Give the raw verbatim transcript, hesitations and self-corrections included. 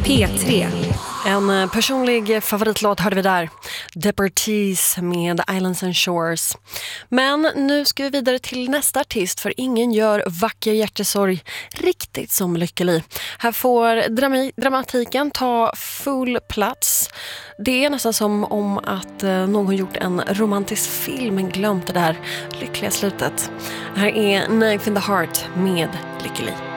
P tre. En personlig favoritlåt hörde vi där. Deportees med Islands and Shores. Men nu ska vi vidare till nästa artist, för ingen gör vacker hjärtesorg riktigt som Lykke Li. Här får drama- dramatiken ta full plats. Det är nästan som om att någon gjort en romantisk film men glömt det där lyckliga slutet. Här är Knife in the Heart med Lykke Li.